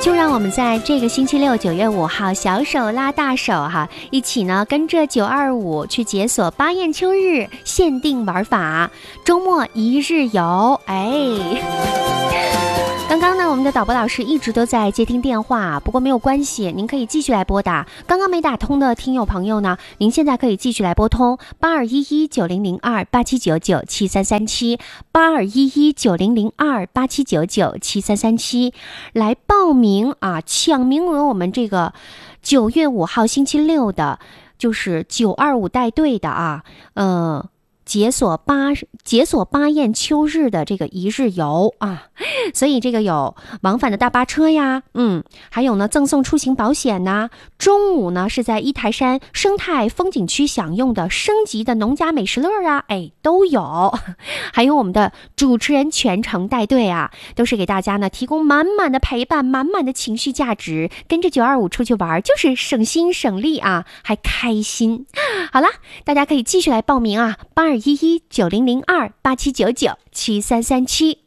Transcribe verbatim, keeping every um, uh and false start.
就让我们在这个星期六九月五号小手拉大手哈，一起呢跟着九二五去解锁巴彦秋日限定玩法，周末一日游。哎，刚刚呢我们的导播老师一直都在接听电话，不过没有关系，您可以继续来拨打。刚刚没打通的听友朋友呢，您现在可以继续来拨通八二一一九零零二八七九九七三三七八二一一九零零二八七九九七三三七来报名啊，抢名额。我们这个九月五号星期六的，就是九二五带队的啊，呃。解锁巴解锁巴彦秋日的这个一日游啊，所以这个有往返的大巴车呀，嗯，还有呢赠送出行保险呐。中午呢是在一台山生态风景区享用的升级的农家美食乐啊，哎都有。还有我们的主持人全程带队啊，都是给大家呢提供满满的陪伴，满满的情绪价值。跟着九二五出去玩就是省心省力啊，还开心。好啦，大家可以继续来报名啊，八二一一九零零二八七九九七三三七。